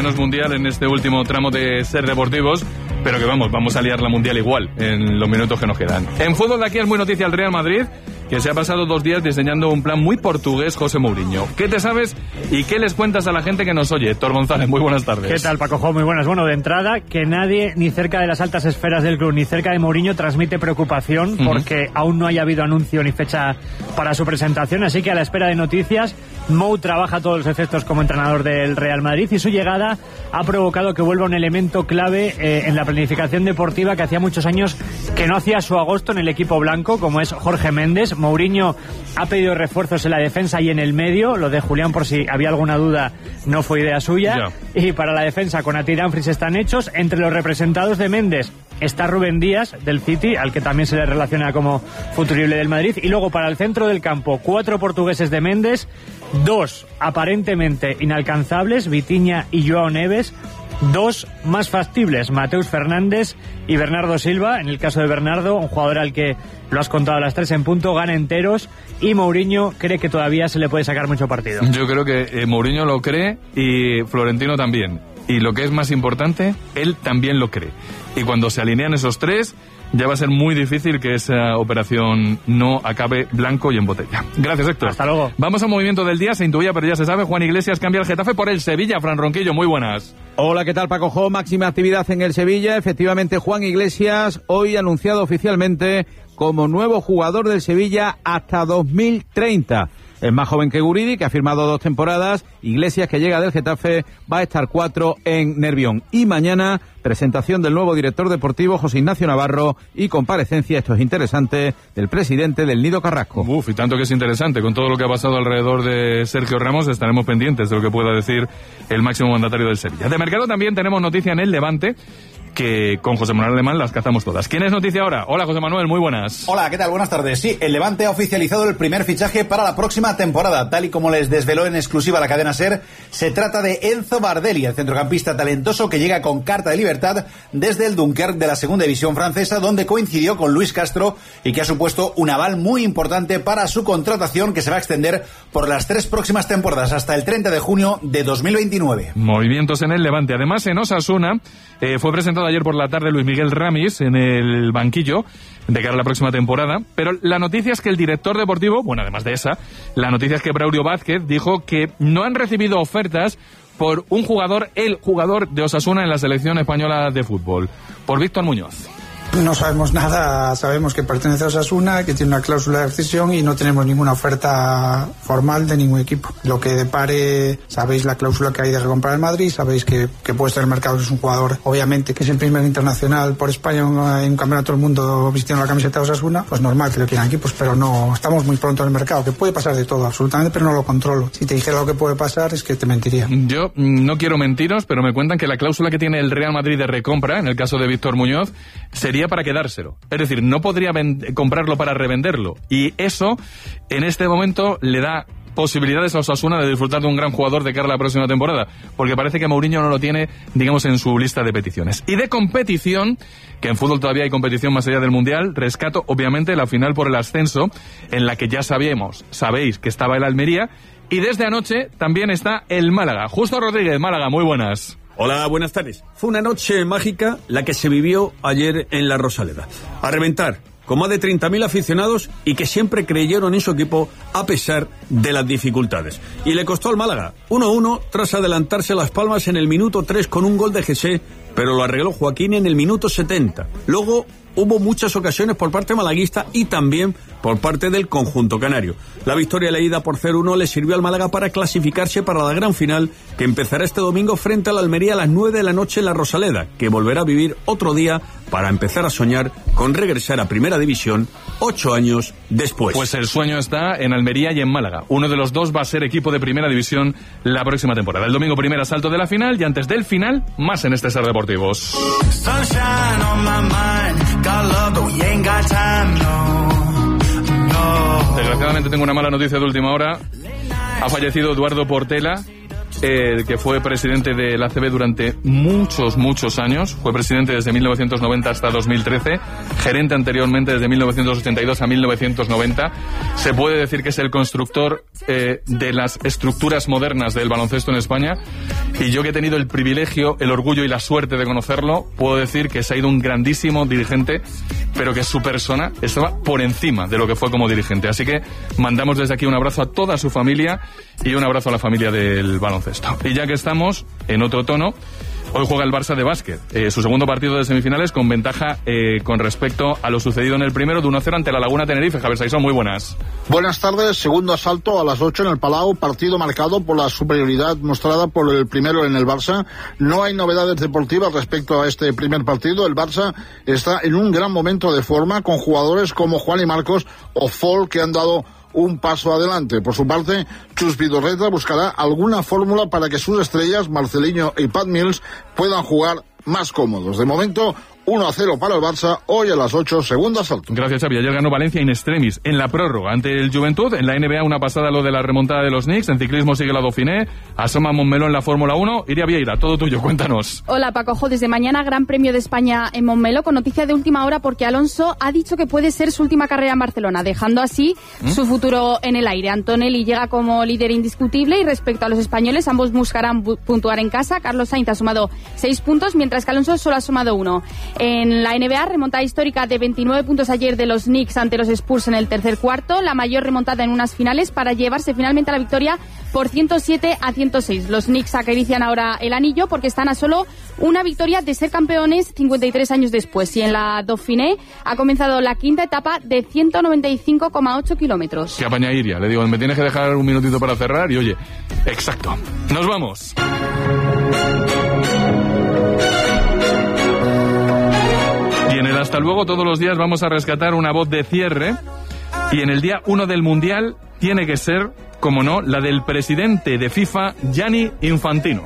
menos mundial en este último tramo de Ser Deportivos, pero que vamos a liar la mundial igual en los minutos que nos quedan. En fútbol de aquí es muy noticia el Real Madrid, que se ha pasado 2 días diseñando un plan muy portugués, José Mourinho. ¿Qué te sabes y qué les cuentas a la gente que nos oye? Héctor González, muy buenas tardes. ¿Qué tal, Paco? Muy buenas. Bueno, de entrada, que nadie, ni cerca de las altas esferas del club, ni cerca de Mourinho, transmite preocupación porque aún no haya habido anuncio ni fecha para su presentación, así que a la espera de noticias, Mou trabaja a todos los efectos como entrenador del Real Madrid y su llegada ha provocado que vuelva un elemento clave en la planificación deportiva que hacía muchos años que no hacía su agosto en el equipo blanco, como es Jorge Méndez. Mourinho ha pedido refuerzos en la defensa y en el medio. Lo de Julián, por si había alguna duda, no fue idea suya. Y para la defensa, con Ati Dumfries están hechos. Entre los representados de Méndez está Rubén Díaz del City, al que también se le relaciona como futurible del Madrid. Y luego para el centro del campo, 4 portugueses de Méndez, 2 aparentemente inalcanzables, Vitinha y Joao Neves. 2 más factibles, Mateus Fernández y Bernardo Silva. En el caso de Bernardo, un jugador al que lo has contado a las 3 en punto, gana enteros, y Mourinho cree que todavía se le puede sacar mucho partido. Yo creo que Mourinho lo cree y Florentino también. Y lo que es más importante, él también lo cree. Y cuando se alinean esos 3, ya va a ser muy difícil que esa operación no acabe blanco y en botella. Gracias, Héctor. Hasta luego. Vamos al movimiento del día. Se intuía, pero ya se sabe. Juan Iglesias cambia el Getafe por el Sevilla. Fran Ronquillo, muy buenas. Hola, ¿qué tal, Paco? Máxima actividad en el Sevilla. Efectivamente, Juan Iglesias hoy anunciado oficialmente como nuevo jugador del Sevilla hasta 2030. Es más joven que Guridi, que ha firmado 2 temporadas. Iglesias, que llega del Getafe, va a estar 4 en Nervión. Y mañana, presentación del nuevo director deportivo, José Ignacio Navarro, y comparecencia, esto es interesante, del presidente del Nido Carrasco. Y tanto que es interesante. Con todo lo que ha pasado alrededor de Sergio Ramos, estaremos pendientes de lo que pueda decir el máximo mandatario del Sevilla. De mercado también tenemos noticia en el Levante, que con José Manuel Alemán las cazamos todas. ¿Quién es noticia ahora? Hola, José Manuel, muy buenas. Hola, ¿qué tal? Buenas tardes. Sí, el Levante ha oficializado el primer fichaje para la próxima temporada. Tal y como les desveló en exclusiva la cadena SER, se trata de Enzo Bardelli, el centrocampista talentoso que llega con carta de libertad desde el Dunkerque de la segunda división francesa, donde coincidió con Luis Castro y que ha supuesto un aval muy importante para su contratación, que se va a extender por las 3 próximas temporadas hasta el 30 de junio de 2029. Movimientos en el Levante. Además, en Osasuna fue presentado ayer por la tarde Luis Miguel Ramis en el banquillo de cara a la próxima temporada, pero la noticia es que el director deportivo, bueno, además de esa, la noticia es que Braulio Vázquez dijo que no han recibido ofertas por un jugador, el jugador de Osasuna en la selección española de fútbol, por Víctor Muñoz. No sabemos nada, sabemos que pertenece a Osasuna, que tiene una cláusula de accesión y no tenemos ninguna oferta formal de ningún equipo. Lo que depare, sabéis la cláusula que hay de recomprar el Madrid, sabéis que puede estar en el mercado, es un jugador, obviamente, que es el primer internacional por España en un campeonato del mundo vistiendo la camiseta de Osasuna, pues normal que lo quieran aquí, pues, pero no, estamos muy pronto en el mercado, que puede pasar de todo, absolutamente, pero no lo controlo. Si te dijera lo que puede pasar, es que te mentiría. Yo no quiero mentiros, pero me cuentan que la cláusula que tiene el Real Madrid de recompra, en el caso de Víctor Muñoz, sería para quedárselo. Es decir, no podría comprarlo para revenderlo. Y eso, en este momento, le da posibilidades a Osasuna de disfrutar de un gran jugador de cara a la próxima temporada, porque parece que Mourinho no lo tiene, digamos, en su lista de peticiones. Y de competición, que en fútbol todavía hay competición más allá del Mundial, rescato, obviamente, la final por el ascenso, en la que ya sabéis que estaba el Almería, y desde anoche también está el Málaga. Justo Rodríguez, Málaga, muy buenas. Hola, buenas tardes. Fue una noche mágica la que se vivió ayer en la Rosaleda. A reventar, con más de 30.000 aficionados y que siempre creyeron en su equipo a pesar de las dificultades. Y le costó al Málaga 1-1 tras adelantarse a Las Palmas en el minuto 3 con un gol de José, pero lo arregló Joaquín en el minuto 70. Luego hubo muchas ocasiones por parte malaguista y también por parte del conjunto canario. La victoria leída por 0-1 le sirvió al Málaga para clasificarse para la gran final que empezará este domingo frente a la Almería a las 9 de la noche en la Rosaleda, que volverá a vivir otro día para empezar a soñar con regresar a Primera División 8 años después. Pues el sueño está en Almería y en Málaga. Uno de los dos va a ser equipo de Primera División la próxima temporada. El domingo primer asalto de la final y antes del final, más en este Ser Deportivos. Desgraciadamente tengo una mala noticia de última hora. Ha fallecido Eduardo Portela, que fue presidente del ACB durante muchos años, fue presidente desde 1990 hasta 2013, gerente anteriormente desde 1982 a 1990. Se puede decir que es el constructor de las estructuras modernas del baloncesto en España, y yo que he tenido el privilegio, el orgullo y la suerte de conocerlo, puedo decir que se ha ido un grandísimo dirigente, pero que su persona estaba por encima de lo que fue como dirigente. Así que mandamos desde aquí un abrazo a toda su familia y un abrazo a la familia del baloncesto. Y ya que estamos en otro tono, hoy juega el Barça de básquet, su segundo partido de semifinales, con ventaja con respecto a lo sucedido en el primero, de 1-0 ante la Laguna Tenerife. Javier Saizón, muy buenas. Buenas tardes. Segundo asalto a las 8 en el Palau, partido marcado por la superioridad mostrada por el primero en el Barça. No hay novedades deportivas respecto a este primer partido. El Barça está en un gran momento de forma, con jugadores como Juan y Marcos o Fall, que han dado un paso adelante. Por su parte, Chus Vidorreta buscará alguna fórmula para que sus estrellas, Marcelinho y Pat Mills, puedan jugar más cómodos. De momento, 1-0 para el Barça, hoy a las 8, segundo asalto. Gracias, Xavi. Ayer ganó Valencia in extremis en la prórroga ante el Juventud. En la NBA, una pasada lo de la remontada de los Knicks. En ciclismo sigue la Dauphiné. Asoma Montmeló en la Fórmula 1. Iria Vieira, todo tuyo, cuéntanos. Hola, Paco. Desde mañana, Gran Premio de España en Montmeló, con noticia de última hora, porque Alonso ha dicho que puede ser su última carrera en Barcelona, dejando así su futuro en el aire. Antonelli llega como líder indiscutible, y respecto a los españoles, ambos buscarán puntuar en casa. Carlos Sainz ha sumado 6 puntos, mientras que Alonso solo ha sumado 1. En la NBA, remontada histórica de 29 puntos ayer de los Knicks ante los Spurs en el tercer cuarto, la mayor remontada en unas finales, para llevarse finalmente a la victoria por 107-106. Los Knicks acarician ahora el anillo, porque están a solo una victoria de ser campeones 53 años después. Y en la Dauphiné ha comenzado la quinta etapa de 195,8 kilómetros. Que apaña Iria. Le digo, me tienes que dejar un minutito para cerrar, y oye, exacto. Nos vamos. Y en el hasta luego todos los días vamos a rescatar una voz de cierre, y en el día 1 del Mundial tiene que ser, como no, la del presidente de FIFA, Gianni Infantino.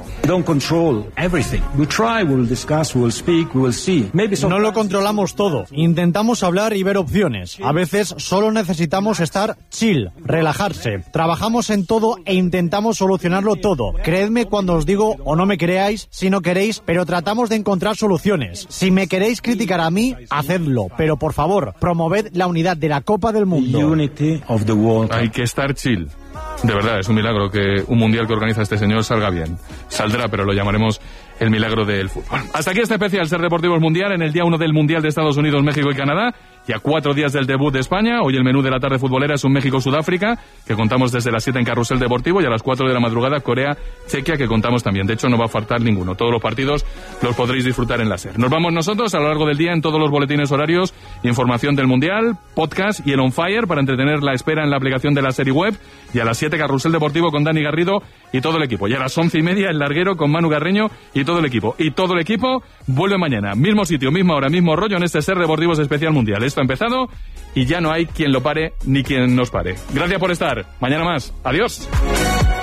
No lo controlamos todo. Intentamos hablar y ver opciones. A veces solo necesitamos estar chill, relajarse. Trabajamos en todo e intentamos solucionarlo todo. Creedme cuando os digo, o no me creáis si no queréis, pero tratamos de encontrar soluciones. Si me queréis criticar a mí, hacedlo. Pero por favor, promoved la unidad de la Copa del Mundo. Hay que estar chill. De verdad, es un milagro que un mundial que organiza este señor salga bien. Saldrá, pero lo llamaremos el milagro del fútbol. Hasta aquí este especial Ser Deportivos Mundial, en el día 1 del Mundial de Estados Unidos, México y Canadá, y a 4 días del debut de España. Hoy el menú de la tarde futbolera es un México-Sudáfrica, que contamos desde las 7 en Carrusel Deportivo, y a las 4 de la madrugada Corea-Chequia, que contamos también. De hecho, no va a faltar ninguno. Todos los partidos los podréis disfrutar en la SER. Nos vamos nosotros a lo largo del día en todos los boletines horarios, información del Mundial, podcast y el On Fire para entretener la espera en la aplicación de la SER y web, y a las 7 Carrusel Deportivo con Dani Garrido y todo el equipo. Y a las 11:30 el Larguero con Manu Carreño y todo el equipo. Y todo el equipo vuelve mañana. Mismo sitio, misma hora, mismo rollo en este Ser Deportivos Especial Mundial. Esto ha empezado y ya no hay quien lo pare ni quien nos pare. Gracias por estar. Mañana más. Adiós.